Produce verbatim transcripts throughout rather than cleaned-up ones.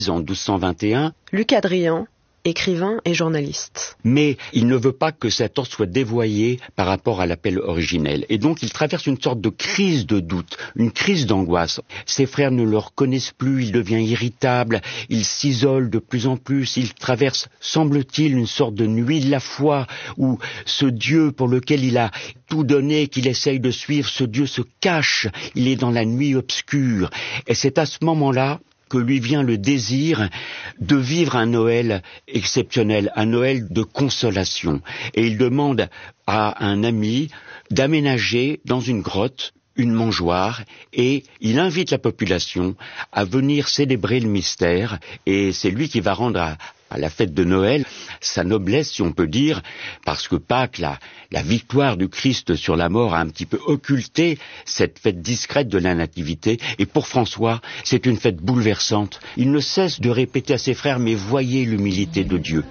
en douze cent vingt et un. Luc Adrian, écrivain et journaliste. Mais il ne veut pas que cet ordre soit dévoyé par rapport à l'appel originel. Et donc il traverse une sorte de crise de doute, une crise d'angoisse. Ses frères ne le reconnaissent plus, il devient irritable, il s'isole de plus en plus, il traverse, semble-t-il, une sorte de nuit de la foi où ce Dieu pour lequel il a tout donné, qu'il essaye de suivre, ce Dieu se cache, il est dans la nuit obscure. Et c'est à ce moment-là que lui vient le désir de vivre un Noël exceptionnel, un Noël de consolation. Et il demande à un ami d'aménager dans une grotte une mangeoire et il invite la population à venir célébrer le mystère et c'est lui qui va rendre à, à la fête de Noël sa noblesse, si on peut dire, parce que Pâques, la, la victoire du Christ sur la mort a un petit peu occulté cette fête discrète de la Nativité et pour François, c'est une fête bouleversante. Il ne cesse de répéter à ses frères, mais voyez l'humilité de Dieu.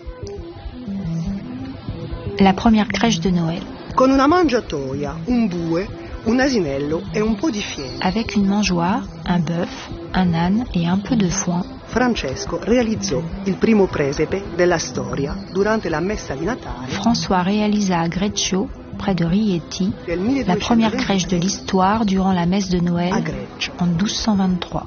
La première crèche de Noël. Con una mangiatoia, un bue, un asinello e un po' di fieno. Avec une mangeoire, un bœuf, un âne et un peu de foin, Francesco realizzò il primo presepe della storia durante la messa di Natale. François réalisa à Greccio, près de Rieti, la première crèche de l'histoire durant la messe de Noël en douze cent vingt-trois.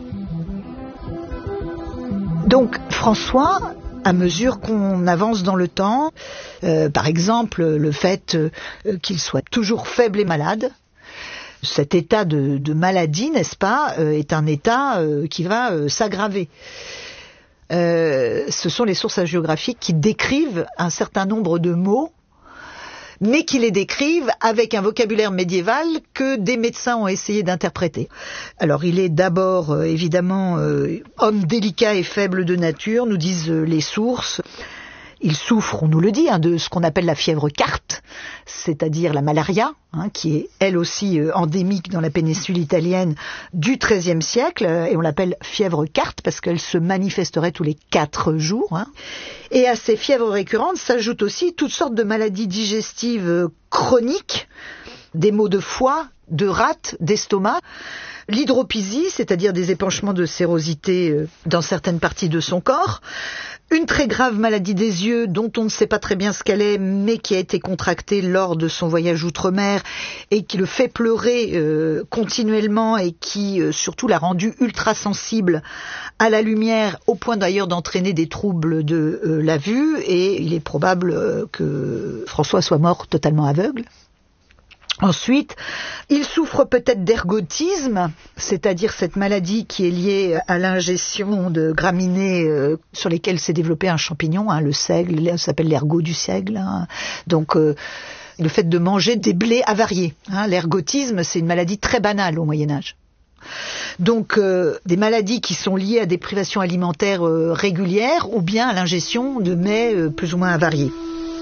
Donc François, à mesure qu'on avance dans le temps, euh, par exemple le fait euh, qu'il soit toujours faible et malade, cet état de, de maladie, n'est-ce pas, euh, est un état euh, qui va euh, s'aggraver. Euh, ce sont les sources hagiographiques qui décrivent un certain nombre de mots, mais qui les décrivent avec un vocabulaire médiéval que des médecins ont essayé d'interpréter. Alors il est d'abord euh, évidemment euh, homme délicat et faible de nature, nous disent euh, les sources. Il souffre, on nous le dit, hein, de ce qu'on appelle la fièvre carte, c'est-à-dire la malaria, hein, qui est elle aussi euh, endémique dans la péninsule italienne du treizième siècle, euh, et on l'appelle fièvre carte parce qu'elle se manifesterait tous les quatre jours. Hein. Et à ces fièvres récurrentes s'ajoutent aussi toutes sortes de maladies digestives euh, chroniques, des maux de foie, de rate, d'estomac. L'hydropisie, c'est-à-dire des épanchements de sérosité euh, dans certaines parties de son corps. Une très grave maladie des yeux dont on ne sait pas très bien ce qu'elle est, mais qui a été contractée lors de son voyage outre-mer et qui le fait pleurer euh, continuellement et qui euh, surtout l'a rendu ultra sensible à la lumière, au point d'ailleurs d'entraîner des troubles de euh, la vue, et il est probable euh, que François soit mort totalement aveugle. Ensuite, il souffre peut-être d'ergotisme, c'est-à-dire cette maladie qui est liée à l'ingestion de graminées euh, sur lesquelles s'est développé un champignon, hein, le seigle, ça s'appelle l'ergot du seigle. Hein. Donc, euh, le fait de manger des blés avariés. Hein. L'ergotisme, c'est une maladie très banale au Moyen-Âge. Donc, euh, des maladies qui sont liées à des privations alimentaires euh, régulières ou bien à l'ingestion de mets euh, plus ou moins avariés.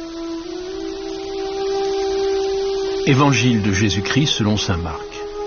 Évangile de Jésus-Christ selon saint Marc.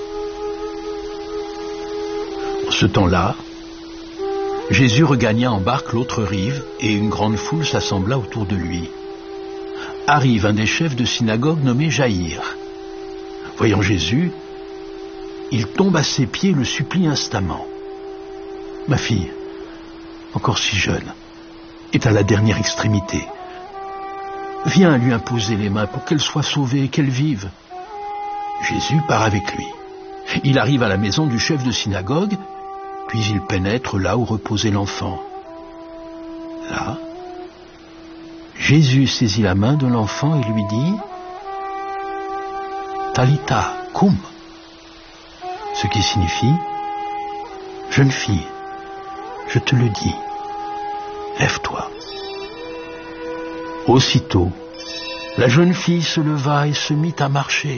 En ce temps-là, Jésus regagna en barque l'autre rive et une grande foule s'assembla autour de lui. Arrive un des chefs de synagogue nommé Jaïr. Voyant Jésus, il tombe à ses pieds et le supplie instamment. « Ma fille, encore si jeune, est à la dernière extrémité. Viens lui imposer les mains pour qu'elle soit sauvée et qu'elle vive. » Jésus part avec lui. Il arrive à la maison du chef de synagogue, puis il pénètre là où reposait l'enfant. Là, Jésus saisit la main de l'enfant et lui dit « Talita, cum », ce qui signifie « Jeune fille, je te le dis, lève-toi ». Aussitôt, la jeune fille se leva et se mit à marcher.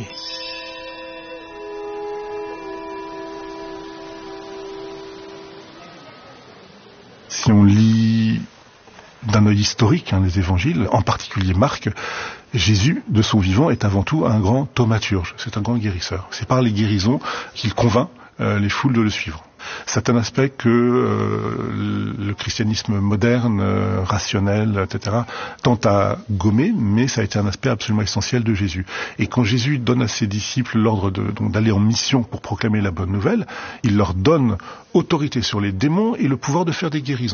Si on lit d'un œil historique hein, les évangiles, en particulier Marc, Jésus, de son vivant, est avant tout un grand thaumaturge, c'est un grand guérisseur. C'est par les guérisons qu'il convainc euh, les foules de le suivre. C'est un aspect que euh, le christianisme moderne, euh, rationnel, et cetera, tente à gommer, mais ça a été un aspect absolument essentiel de Jésus. Et quand Jésus donne à ses disciples l'ordre de, donc, d'aller en mission pour proclamer la bonne nouvelle, il leur donne autorité sur les démons et le pouvoir de faire des guérisons.